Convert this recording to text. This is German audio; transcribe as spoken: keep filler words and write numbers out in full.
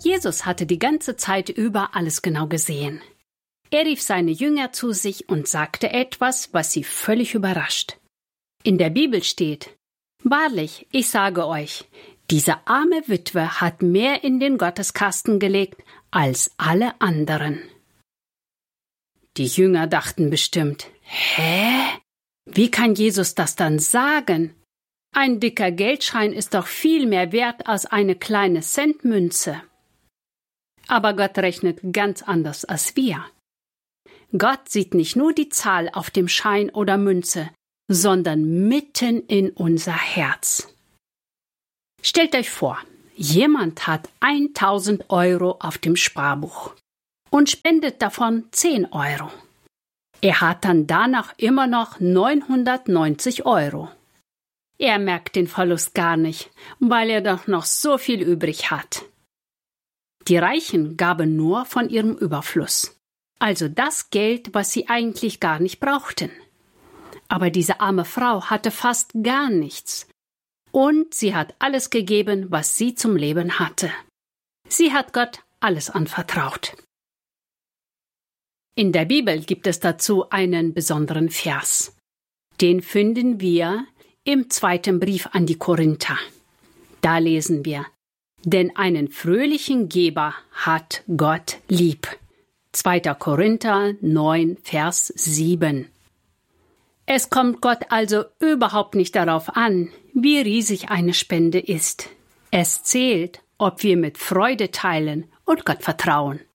Jesus hatte die ganze Zeit über alles genau gesehen. Er rief seine Jünger zu sich und sagte etwas, was sie völlig überrascht. In der Bibel steht: Wahrlich, ich sage euch, diese arme Witwe hat mehr in den Gotteskasten gelegt als alle anderen. Die Jünger dachten bestimmt: Hä? Wie kann Jesus das dann sagen? Ein dicker Geldschein ist doch viel mehr wert als eine kleine Centmünze. Aber Gott rechnet ganz anders als wir. Gott sieht nicht nur die Zahl auf dem Schein oder Münze, sondern mitten in unser Herz. Stellt euch vor, jemand hat tausend Euro auf dem Sparbuch und spendet davon zehn Euro. Er hat dann danach immer noch neunhundertneunzig Euro. Er merkt den Verlust gar nicht, weil er doch noch so viel übrig hat. Die Reichen gaben nur von ihrem Überfluss, also das Geld, was sie eigentlich gar nicht brauchten. Aber diese arme Frau hatte fast gar nichts. Und sie hat alles gegeben, was sie zum Leben hatte. Sie hat Gott alles anvertraut. In der Bibel gibt es dazu einen besonderen Vers. Den finden wir im zweiten Brief an die Korinther. Da lesen wir: Denn einen fröhlichen Geber hat Gott lieb. zweiter Korinther neun, Vers sieben. Es kommt Gott also überhaupt nicht darauf an, wie riesig eine Spende ist. Es zählt, ob wir mit Freude teilen und Gott vertrauen.